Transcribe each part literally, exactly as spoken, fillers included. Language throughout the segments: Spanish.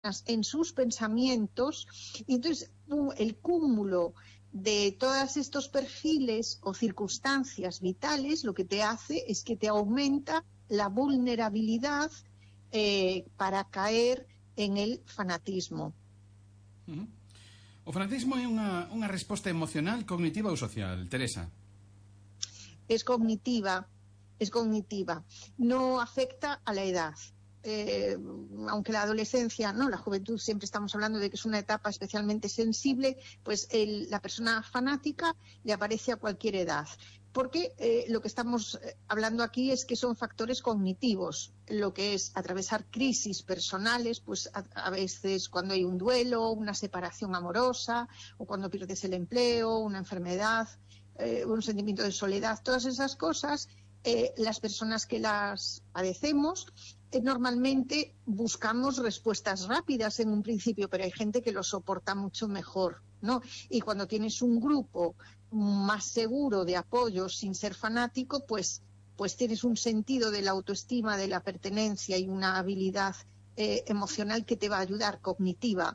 en sus pensamientos, y entonces el cúmulo de todos estos perfiles o circunstancias vitales lo que te hace es que te aumenta la vulnerabilidad eh, para caer en el fanatismo. Uh-huh. O fanatismo é unha, unha resposta emocional, cognitiva ou social, Teresa? Es cognitiva, es cognitiva. No afecta a la edad. Eh, aunque la adolescencia, no, la juventud, siempre estamos hablando de que es una etapa especialmente sensible, pues el, la persona fanática le aparece a cualquier edad. Porque eh, lo que estamos hablando aquí es que son factores cognitivos, lo que es atravesar crisis personales, pues a, a veces cuando hay un duelo, una separación amorosa, o cuando pierdes el empleo, una enfermedad, eh, un sentimiento de soledad, todas esas cosas, eh, las personas que las padecemos, eh, normalmente buscamos respuestas rápidas en un principio, pero hay gente que lo soporta mucho mejor, ¿no? Y cuando tienes un grupo más seguro de apoyo sin ser fanático, pues, pues tienes un sentido de la autoestima, de la pertenencia y una habilidad eh, emocional que te va a ayudar, cognitiva.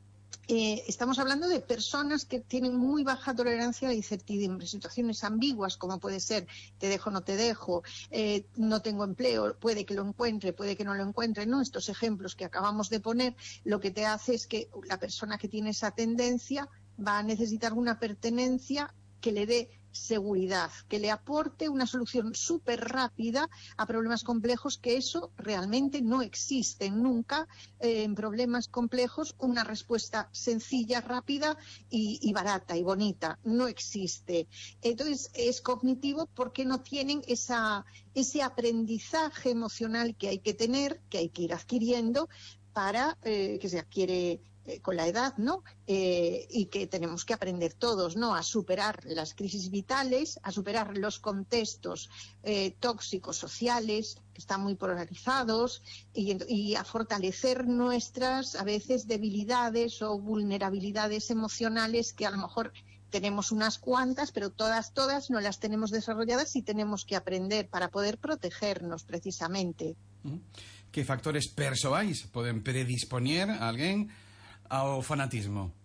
Eh, estamos hablando de personas que tienen muy baja tolerancia a la incertidumbre, situaciones ambiguas como puede ser te dejo, no te dejo, eh, no tengo empleo, puede que lo encuentre, puede que no lo encuentre, ¿no? Estos ejemplos que acabamos de poner, lo que te hace es que la persona que tiene esa tendencia va a necesitar una pertenencia que le dé seguridad, que le aporte una solución súper rápida a problemas complejos, que eso realmente no existe nunca. Eh, en problemas complejos una respuesta sencilla, rápida y, y barata y bonita no existe. Entonces es cognitivo porque no tienen esa, ese aprendizaje emocional que hay que tener, que hay que ir adquiriendo para eh, que se adquiere Eh, con la edad, ¿no? Eh, y que tenemos que aprender todos, ¿no? A superar las crisis vitales, a superar los contextos eh, tóxicos sociales que están muy polarizados y, y a fortalecer nuestras, a veces, debilidades o vulnerabilidades emocionales que a lo mejor tenemos unas cuantas, pero todas, todas no las tenemos desarrolladas y tenemos que aprender para poder protegernos, precisamente. Que factores persoais poden predispoñer a alguén ao fanatismo?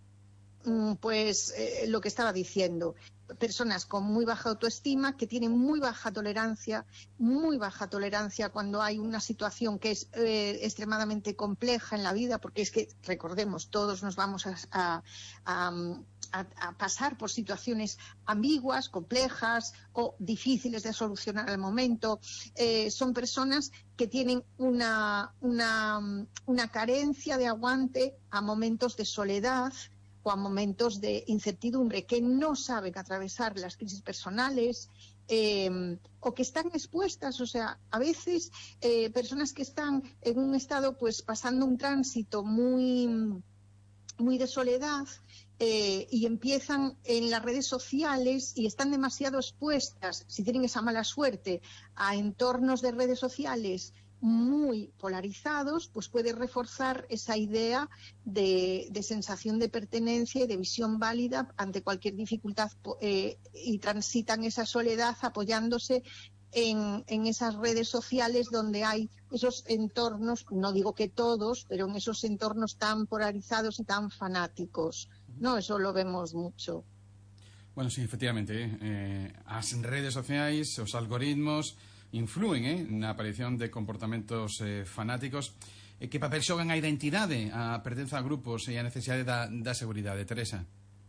Pues eh, lo que estaba diciendo, personas con muy baja autoestima, que tienen muy baja tolerancia, muy baja tolerancia cuando hay una situación que es eh, extremadamente compleja en la vida, porque es que, recordemos, todos nos vamos a, a, a A, a pasar por situaciones ambiguas, complejas o difíciles de solucionar al momento. Eh, son personas que tienen una, una, una carencia de aguante a momentos de soledad o a momentos de incertidumbre, que no saben atravesar las crisis personales, eh, o que están expuestas, o sea, a veces eh, personas que están en un estado, pues pasando un tránsito muy, muy de soledad, Eh, y empiezan en las redes sociales y están demasiado expuestas, si tienen esa mala suerte, a entornos de redes sociales muy polarizados, pues puede reforzar esa idea de, de sensación de pertenencia y de visión válida ante cualquier dificultad, eh, y transitan esa soledad apoyándose En, en esas redes sociales donde hay esos entornos, no digo que todos, pero en esos entornos tan polarizados y tan fanáticos, ¿no? Eso lo vemos mucho. Bueno, sí, efectivamente, eh, as redes sociais, os algoritmos influen eh, na aparición de comportamentos eh, fanáticos. Eh, que papel xogan a identidade, a pertenza a grupos e a necesidade da, da seguridade, Teresa?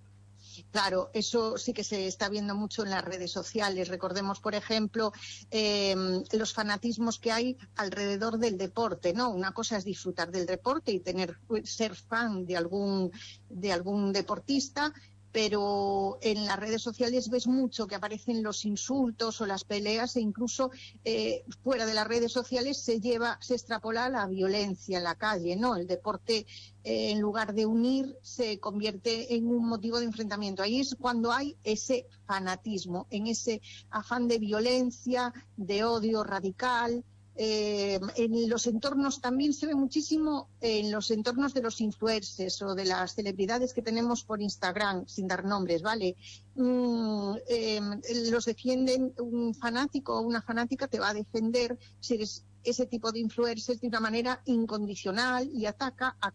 Claro, eso sí que se está viendo mucho en las redes sociales. Recordemos, por ejemplo, eh, los fanatismos que hay alrededor del deporte, ¿no? Una cosa es disfrutar del deporte y tener, ser fan de algún, de algún deportista, pero en las redes sociales ves mucho que aparecen los insultos o las peleas, e incluso eh, fuera de las redes sociales se lleva, se extrapola a la violencia en la calle, ¿no? El deporte, eh, en lugar de unir, se convierte en un motivo de enfrentamiento. Ahí es cuando hay ese fanatismo, en ese afán de violencia, de odio radical. Eh, en los entornos también se ve muchísimo, en los entornos de los influencers o de las celebridades que tenemos por Instagram, sin dar nombres, ¿vale? Mm, eh, los defienden, un fanático o una fanática te va a defender si eres ese tipo de influencers de una manera incondicional y ataca a